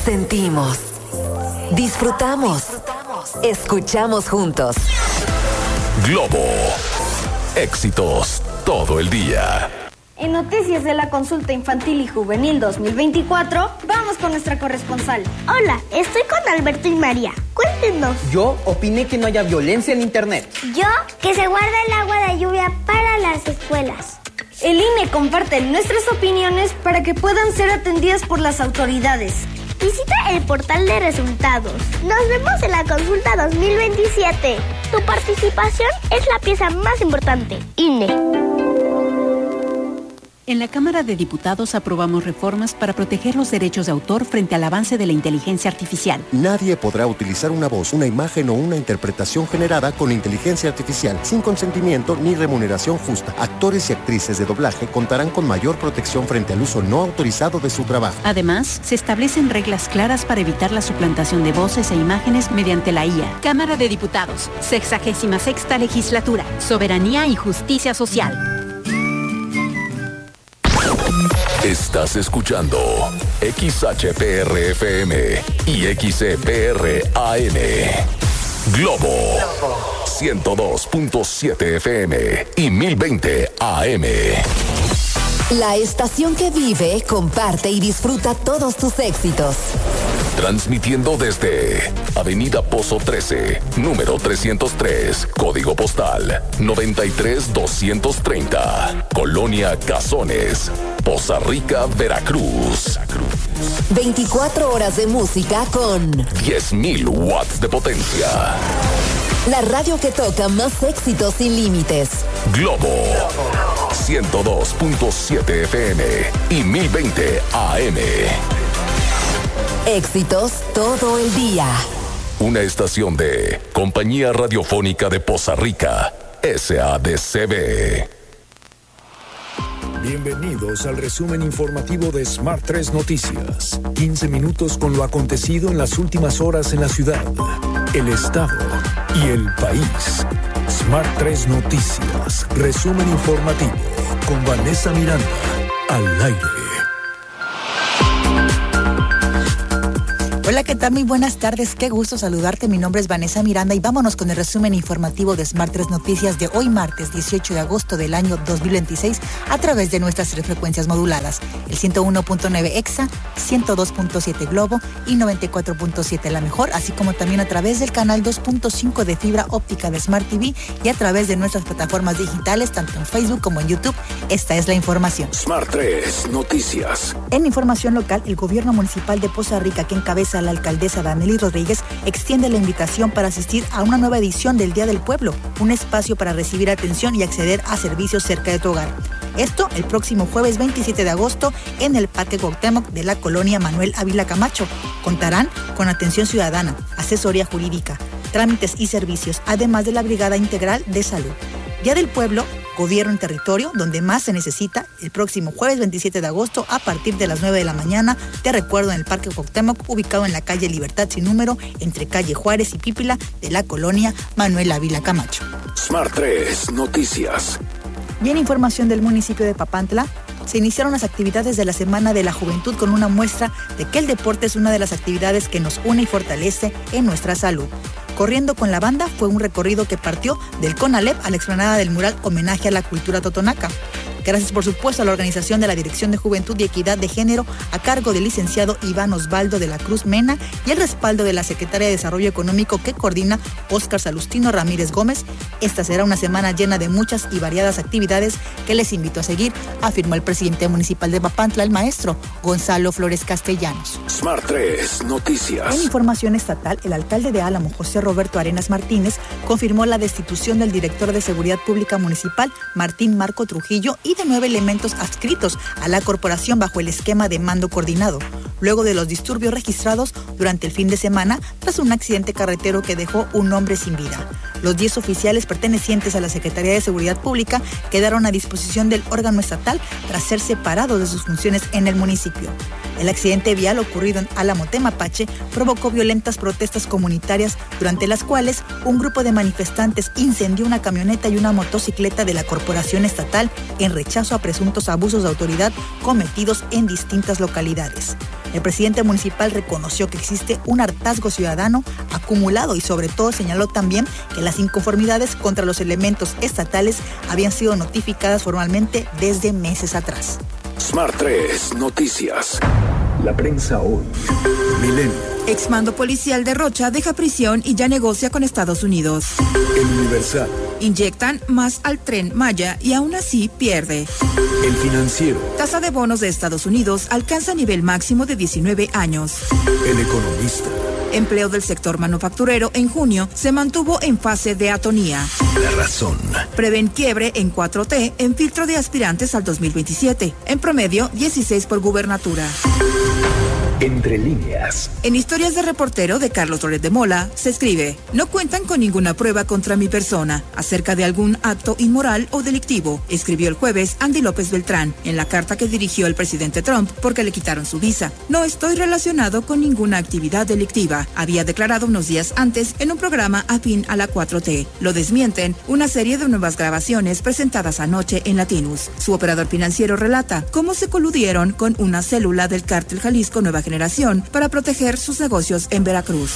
Sentimos, disfrutamos, escuchamos juntos. Globo, éxitos todo el día. En noticias de la consulta infantil y juvenil 2024, vamos con nuestra corresponsal. Hola, estoy con Alberto y María. Cuéntenos. Yo opiné que no haya violencia en internet. Yo, que se guarde el agua de lluvia para las escuelas. El INE comparte nuestras opiniones para que puedan ser atendidas por las autoridades. Visita el portal de resultados. Nos vemos en la consulta 2027. Tu participación es la pieza más importante. INE. En la Cámara de Diputados aprobamos reformas para proteger los derechos de autor frente al avance de la inteligencia artificial. Nadie podrá utilizar una voz, una imagen o una interpretación generada con inteligencia artificial sin consentimiento ni remuneración justa. Actores y actrices de doblaje contarán con mayor protección frente al uso no autorizado de su trabajo. Además, se establecen reglas claras para evitar la suplantación de voces e imágenes mediante la IA. Cámara de Diputados, 66ª Legislatura, Soberanía y Justicia Social. Estás escuchando XHPR-FM y XCPR-AM. Globo 102.7 FM y 1020 AM. La estación que vive, comparte y disfruta todos tus éxitos. Transmitiendo desde Avenida Pozo 13, número 303, código postal 93230, Colonia Cazones, Poza Rica, Veracruz. 24 horas de música con 10.000 watts de potencia. La radio que toca más éxitos sin límites. Globo 102.7 FM y 1020 AM. Éxitos todo el día. Una estación de Compañía Radiofónica de Poza Rica, SADCB. Bienvenidos al resumen informativo de Smart 3 Noticias. 15 minutos con lo acontecido en las últimas horas en la ciudad, el estado y el país. Smart 3 Noticias, resumen informativo con Vanessa Miranda, al aire. Hola, ¿qué tal? Muy buenas tardes, qué gusto saludarte. Mi nombre es Vanessa Miranda y vámonos con el resumen informativo de Smart 3 Noticias de hoy martes 18 de agosto del año 2026 a través de nuestras tres frecuencias moduladas, el 101.9 EXA, 102.7 Globo y 94.7 La Mejor, así como también a través del canal 2.5 de fibra óptica de Smart TV y a través de nuestras plataformas digitales, tanto en Facebook como en YouTube. Esta es la información. Smart 3 Noticias. En información local, el gobierno municipal de Poza Rica, que encabeza la alcaldesa Danely Rodríguez, extiende la invitación para asistir a una nueva edición del Día del Pueblo, un espacio para recibir atención y acceder a servicios cerca de tu hogar. Esto el próximo jueves 27 de agosto en el Parque Cuauhtémoc de la colonia Manuel Ávila Camacho. Contarán con atención ciudadana, asesoría jurídica, trámites y servicios, además de la Brigada Integral de Salud. Día del Pueblo, gobierno en territorio, donde más se necesita, el próximo jueves 27 de agosto a partir de las 9 de la mañana, te recuerdo, en el Parque Cuauhtémoc, ubicado en la calle Libertad sin número, entre calle Juárez y Pípila, de la colonia Manuel Ávila Camacho. Smart 3 Noticias. Y en información del municipio de Papantla, se iniciaron las actividades de la Semana de la Juventud con una muestra de que el deporte es una de las actividades que nos une y fortalece en nuestra salud. Corriendo con la Banda fue un recorrido que partió del CONALEP a la explanada del mural Homenaje a la Cultura Totonaca. Gracias, por supuesto, a la organización de la Dirección de Juventud y Equidad de Género a cargo del licenciado Iván Osvaldo de la Cruz Mena y el respaldo de la Secretaria de Desarrollo Económico que coordina Óscar Salustino Ramírez Gómez. Esta será una semana llena de muchas y variadas actividades que les invito a seguir, afirmó el presidente municipal de Papantla, el maestro Gonzalo Flores Castellanos. Smart 3 Noticias. En información estatal, el alcalde de Álamo, José Roberto Arenas Martínez, confirmó la destitución del director de Seguridad Pública Municipal, Martín Marco Trujillo, y de 9 elementos adscritos a la corporación bajo el esquema de mando coordinado, luego de los disturbios registrados durante el fin de semana tras un accidente carretero que dejó un hombre sin vida. Los 10 oficiales pertenecientes a la Secretaría de Seguridad Pública quedaron a disposición del órgano estatal tras ser separados de sus funciones en el municipio. El accidente vial ocurrido en Álamo Temapache provocó violentas protestas comunitarias, durante las cuales un grupo de manifestantes incendió una camioneta y una motocicleta de la corporación estatal en rechazo a presuntos abusos de autoridad cometidos en distintas localidades. El presidente municipal reconoció que existe un hartazgo ciudadano acumulado y sobre todo señaló también que las inconformidades contra los elementos estatales habían sido notificadas formalmente desde meses atrás. Smart 3 Noticias. La prensa hoy. Milenio. Exmando policial de Rocha deja prisión y ya negocia con Estados Unidos. El Universal. Inyectan más al Tren Maya y aún así pierde. El Financiero. Tasa de bonos de Estados Unidos alcanza nivel máximo de 19 años. El Economista. Empleo del sector manufacturero en junio se mantuvo en fase de atonía. La Razón. Prevén quiebre en 4T en filtro de aspirantes al 2027. En promedio, 16 por gubernatura. Entre líneas. En Historias de Reportero de Carlos Loret de Mola se escribe: no cuentan con ninguna prueba contra mi persona acerca de algún acto inmoral o delictivo, escribió el jueves Andy López Beltrán en la carta que dirigió el presidente Trump porque le quitaron su visa. No estoy relacionado con ninguna actividad delictiva, había declarado unos días antes en un programa afín a la 4T. Lo desmienten una serie de nuevas grabaciones presentadas anoche en Latinus. Su operador financiero relata cómo se coludieron con una célula del cártel Jalisco Nueva Generación para proteger sus negocios en Veracruz.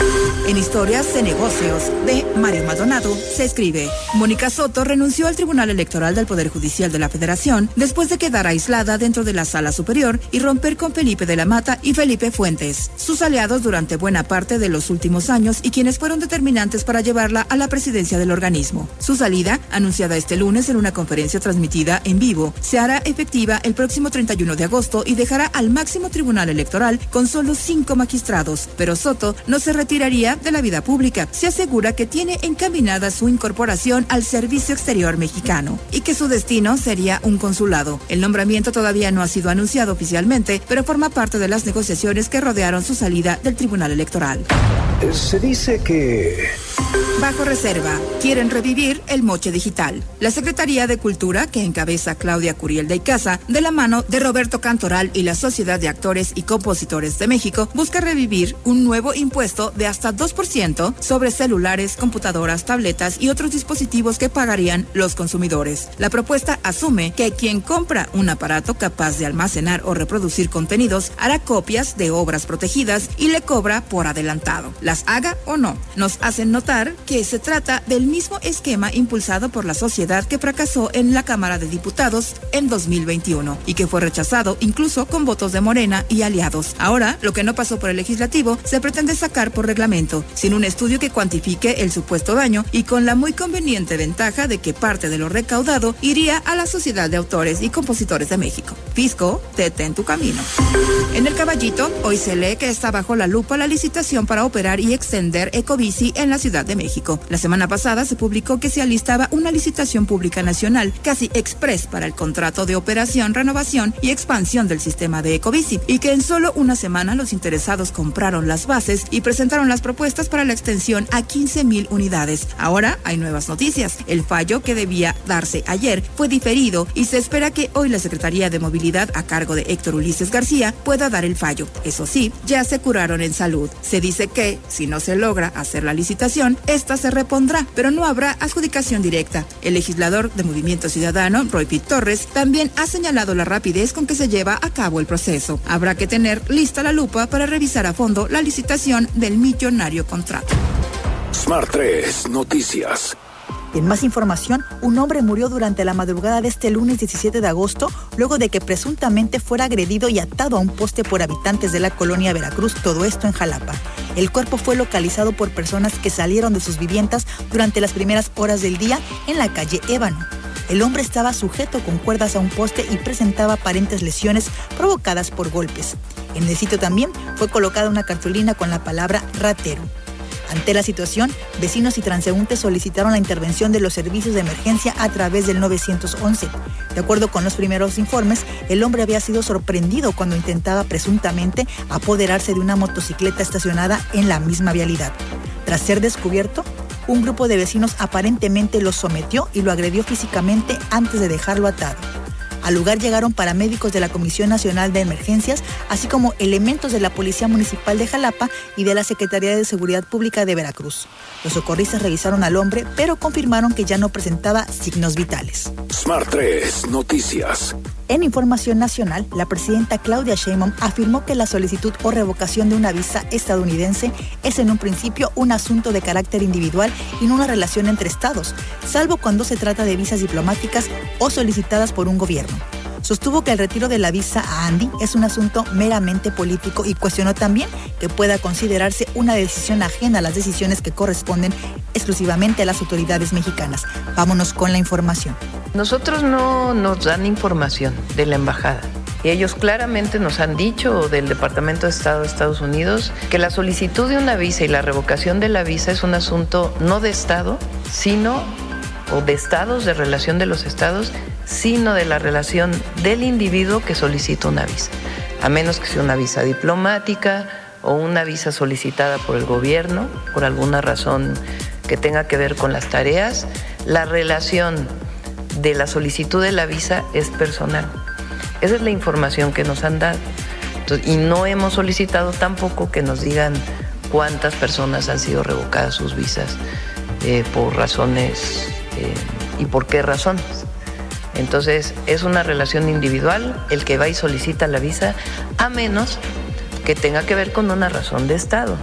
En Historias de Negocios de Mario Maldonado se escribe: Mónica Soto renunció al Tribunal Electoral del Poder Judicial de la Federación después de quedar aislada dentro de la Sala Superior y romper con Felipe de la Mata y Felipe Fuentes, sus aliados durante buena parte de los últimos años y quienes fueron determinantes para llevarla a la presidencia del organismo. Su salida, anunciada este lunes en una conferencia transmitida en vivo, se hará efectiva el próximo 31 de agosto y dejará al máximo Tribunal Electoral con solo 5 magistrados, pero Soto no se retiraría de la vida pública. Se asegura que tiene encaminada su incorporación al Servicio Exterior Mexicano y que su destino sería un consulado. El nombramiento todavía no ha sido anunciado oficialmente, pero forma parte de las negociaciones que rodearon su salida del Tribunal Electoral. Se dice que... Bajo reserva, quieren revivir el moche digital. La Secretaría de Cultura, que encabeza Claudia Curiel de Icaza, de la mano de Roberto Cantoral y la Sociedad de Actores y Compositores de México, busca revivir un nuevo impuesto de hasta 2% sobre celulares, computadoras, tabletas y otros dispositivos que pagarían los consumidores. La propuesta asume que quien compra un aparato capaz de almacenar o reproducir contenidos hará copias de obras protegidas y le cobra por adelantado, las haga o no. Nos hacen notar que se trata del mismo esquema impulsado por la sociedad que fracasó en la Cámara de Diputados en 2021 y que fue rechazado incluso con votos de Morena y aliados. Ahora, lo que no pasó por el legislativo se pretende sacar por reglamento, sin un estudio que cuantifique el supuesto daño y con la muy conveniente ventaja de que parte de lo recaudado iría a la Sociedad de Autores y Compositores de México. Fisco, detén tu camino. En el Caballito, hoy se lee que está bajo la lupa la licitación para operar y extender Ecobici en la Ciudad de México. La semana pasada se publicó que se alistaba una licitación pública nacional casi express para el contrato de operación, renovación y expansión del sistema de Ecobici y que en solo una semana los interesados compraron las bases y presentaron las propuestas para la extensión a 15,000 unidades. Ahora hay nuevas noticias. El fallo que debía darse ayer fue diferido y se espera que hoy la Secretaría de Movilidad a cargo de Héctor Ulises García pueda dar el fallo. Eso sí, ya se curaron en salud. Se dice que, si no se logra hacer la licitación, esta se repondrá, pero no habrá adjudicación directa. El legislador de Movimiento Ciudadano, Roy Pitt Torres, también ha señalado la rapidez con que se lleva a cabo el proceso. Habrá que tener lista la lupa para revisar a fondo la licitación del millonario contrato. Smart 3 Noticias. En más información, un hombre murió durante la madrugada de este lunes 17 de agosto, luego de que presuntamente fuera agredido y atado a un poste por habitantes de la colonia Veracruz, todo esto en Jalapa. El cuerpo fue localizado por personas que salieron de sus viviendas durante las primeras horas del día en la calle Ébano. El hombre estaba sujeto con cuerdas a un poste y presentaba aparentes lesiones provocadas por golpes. En el sitio también fue colocada una cartulina con la palabra ratero. Ante la situación, vecinos y transeúntes solicitaron la intervención de los servicios de emergencia a través del 911. De acuerdo con los primeros informes, el hombre había sido sorprendido cuando intentaba presuntamente apoderarse de una motocicleta estacionada en la misma vialidad. Tras ser descubierto, un grupo de vecinos aparentemente lo sometió y lo agredió físicamente antes de dejarlo atado. Al lugar llegaron paramédicos de la Comisión Nacional de Emergencias, así como elementos de la Policía Municipal de Jalapa y de la Secretaría de Seguridad Pública de Veracruz. Los socorristas revisaron al hombre, pero confirmaron que ya no presentaba signos vitales. Smart 3 Noticias. En información nacional, la presidenta Claudia Sheinbaum afirmó que la solicitud o revocación de una visa estadounidense es en un principio un asunto de carácter individual y no una relación entre estados, salvo cuando se trata de visas diplomáticas o solicitadas por un gobierno. Sostuvo que el retiro de la visa a Andy es un asunto meramente político y cuestionó también que pueda considerarse una decisión ajena a las decisiones que corresponden exclusivamente a las autoridades mexicanas. Vámonos con la información. Nosotros no nos dan información de la embajada. Y ellos claramente nos han dicho del Departamento de Estado de Estados Unidos que la solicitud de una visa y la revocación de la visa es un asunto no de Estado, sino, o de estados, de relación de los estados, sino de la relación del individuo que solicita una visa. A menos que sea una visa diplomática o una visa solicitada por el gobierno, por alguna razón que tenga que ver con las tareas, la relación de la solicitud de la visa es personal. Esa es la información que nos han dado. Entonces, y no hemos solicitado tampoco que nos digan cuántas personas han sido revocadas sus visas por razones y por qué razones. Entonces, es una relación individual el que va y solicita la visa, a menos que tenga que ver con una razón de Estado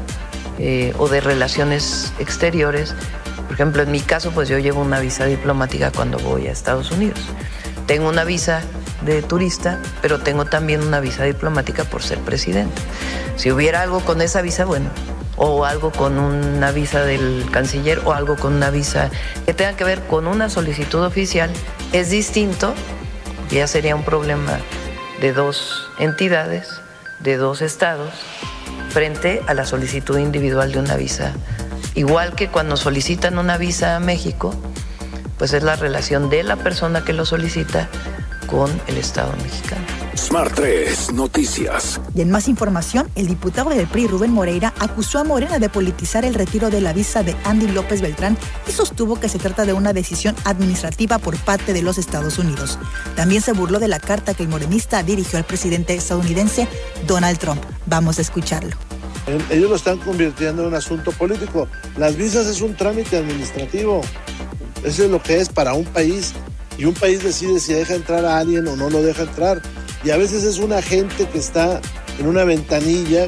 o de relaciones exteriores. Por ejemplo, en mi caso, pues yo llevo una visa diplomática cuando voy a Estados Unidos. Tengo una visa de turista, pero tengo también una visa diplomática por ser presidente. Si hubiera algo con esa visa, bueno, o algo con una visa del canciller, o algo con una visa que tenga que ver con una solicitud oficial, es distinto, ya sería un problema de dos entidades, de dos estados, frente a la solicitud individual de una visa. Igual que cuando solicitan una visa a México, pues es la relación de la persona que lo solicita con el Estado mexicano. Smart 3 Noticias. Y en más información, el diputado del PRI, Rubén Moreira, acusó a Morena de politizar el retiro de la visa de Andy López Beltrán y sostuvo que se trata de una decisión administrativa por parte de los Estados Unidos. También se burló de la carta que el morenista dirigió al presidente estadounidense Donald Trump. Vamos a escucharlo. Ellos lo están convirtiendo en un asunto político. Las visas es un trámite administrativo. Eso es lo que es para un país. Y un país decide si deja entrar a alguien o no lo deja entrar. Y a veces es una gente que está en una ventanilla,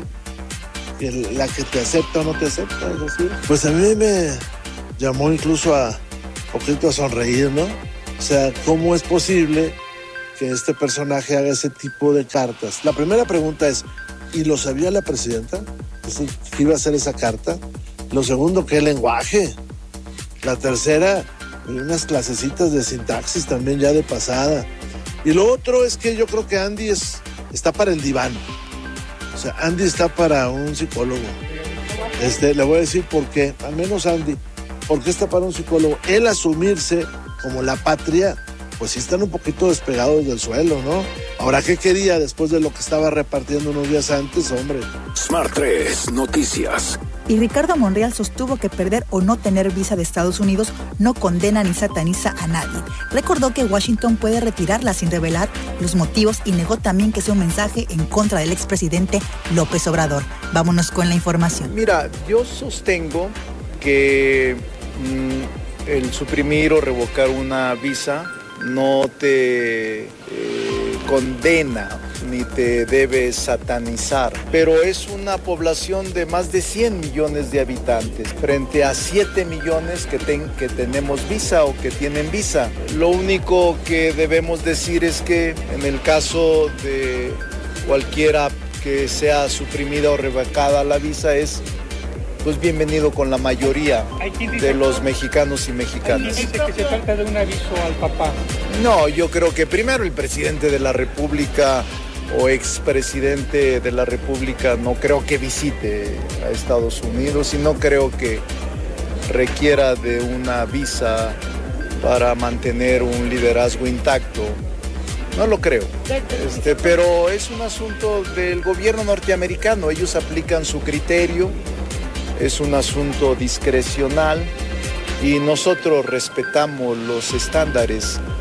la que te acepta o no te acepta, es así. Pues a mí me llamó incluso a poquito a sonreír, ¿no? O sea, ¿cómo es posible que este personaje haga ese tipo de cartas? La primera pregunta es, ¿y lo sabía la presidenta? ¿Que iba a hacer esa carta? Lo segundo, ¿qué lenguaje? La tercera, unas clasecitas de sintaxis también ya de pasada. Y lo otro es que yo creo que Andy está para el diván. O sea, Andy está para un psicólogo. Le voy a decir por qué, al menos Andy, ¿por qué está para un psicólogo? Él asumirse como la patria, pues sí están un poquito despegados del suelo, ¿no? Ahora, ¿qué quería después de lo que estaba repartiendo unos días antes, hombre? Smart 3 Noticias. Y Ricardo Monreal sostuvo que perder o no tener visa de Estados Unidos no condena ni sataniza a nadie. Recordó que Washington puede retirarla sin revelar los motivos y negó también que sea un mensaje en contra del expresidente López Obrador. Vámonos con la información. Mira, yo sostengo que el suprimir o revocar una visa no te condena ni te debe satanizar, pero es una población de más de 100 millones de habitantes frente a 7 millones que tenemos visa o que tienen visa. Lo único que debemos decir es que en el caso de cualquiera que sea suprimida o revocada la visa es pues bienvenido con la mayoría de los mexicanos y mexicanas. ¿Dice que se trata de un aviso al papá? No, yo creo que primero el presidente de la República o expresidente de la República no creo que visite a Estados Unidos y no creo que requiera de una visa para mantener un liderazgo intacto. No lo creo, pero es un asunto del gobierno norteamericano. Ellos aplican su criterio. Es un asunto discrecional y nosotros respetamos los estándares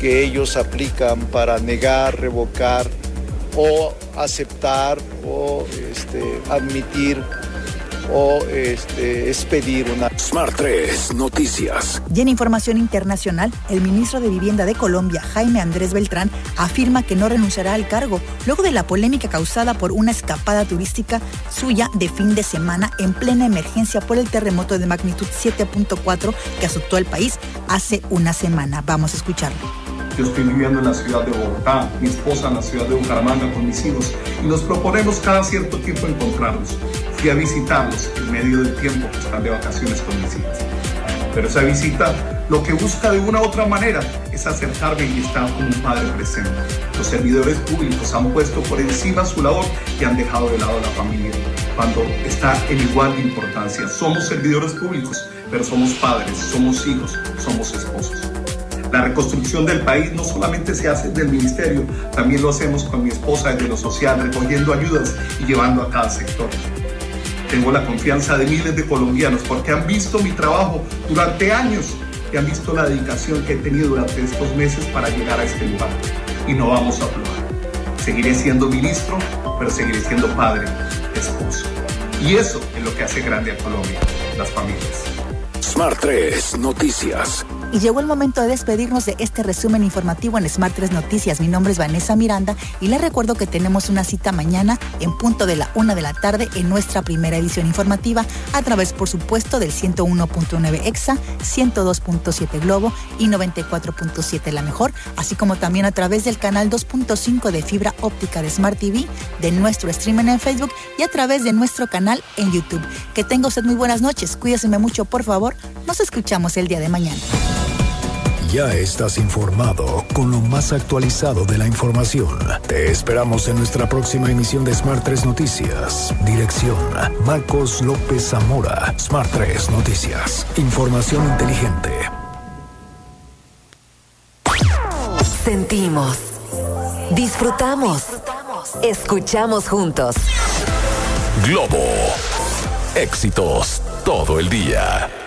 que ellos aplican para negar, revocar o aceptar o admitir o expedir una... Smart 3 Noticias. Y en información internacional, el ministro de Vivienda de Colombia, Jaime Andrés Beltrán, afirma que no renunciará al cargo luego de la polémica causada por una escapada turística suya de fin de semana en plena emergencia por el terremoto de magnitud 7.4 que azotó el país hace una semana. Vamos a escucharlo. Yo estoy viviendo en la ciudad de Bogotá, mi esposa en la ciudad de Bucaramanga con mis hijos, y nos proponemos cada cierto tiempo encontrarnos. Fui a visitarlos en medio del tiempo que están de vacaciones con mis hijas. Pero esa visita lo que busca de una u otra manera es acercarme y estar como un padre presente. Los servidores públicos han puesto por encima su labor y han dejado de lado a la familia, cuando está en igual de importancia. Somos servidores públicos, pero somos padres, somos hijos, somos esposos. La reconstrucción del país no solamente se hace desde el ministerio, también lo hacemos con mi esposa desde lo social, recogiendo ayudas y llevando a cada sector. Tengo la confianza de miles de colombianos porque han visto mi trabajo durante años y han visto la dedicación que he tenido durante estos meses para llegar a este lugar. Y no vamos a aflojar. Seguiré siendo ministro, pero seguiré siendo padre, esposo. Y eso es lo que hace grande a Colombia, las familias. Smart 3 Noticias. Y llegó el momento de despedirnos de este resumen informativo en Smart 3 Noticias. Mi nombre es Vanessa Miranda y les recuerdo que tenemos una cita mañana en punto de la 1 de la tarde en nuestra primera edición informativa a través, por supuesto, del 101.9 EXA, 102.7 Globo y 94.7 La Mejor, así como también a través del canal 2.5 de fibra óptica de Smart TV, de nuestro streaming en Facebook y a través de nuestro canal en YouTube. Que tenga usted muy buenas noches, cuídese mucho, por favor. Nos escuchamos el día de mañana. Ya estás informado con lo más actualizado de la información. Te esperamos en nuestra próxima emisión de Smart 3 Noticias. Dirección: Marcos López Zamora. Smart 3 Noticias. Información inteligente. Sentimos, disfrutamos, escuchamos juntos. Globo. Éxitos todo el día.